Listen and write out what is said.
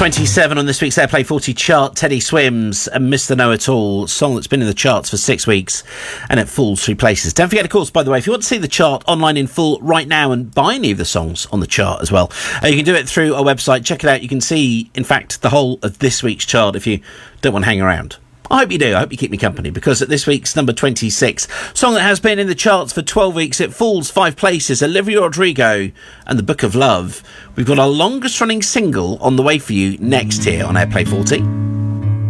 27 on this week's Airplay 40 chart, Teddy Swims and Mr. Know-It-All, song that's been in the charts for 6 weeks and it falls 3 places. Don't forget, of course, by the way, if you want to see the chart online in full right now and buy any of the songs on the chart as well, you can do it through our website. Check it out. You can see, in fact, the whole of this week's chart if you don't want to hang around. I hope you do. I hope you keep me company, because at this week's number 26, song that has been in the charts for 12 weeks, it falls 5 places, Olivia Rodrigo and The Book of Love. We've got our longest running single on the way for you next here on Airplay 40.